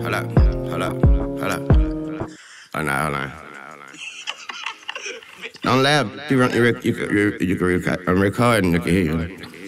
Hold up, hold up, hold up. Hold on. Don't laugh. You can record and you can hear you.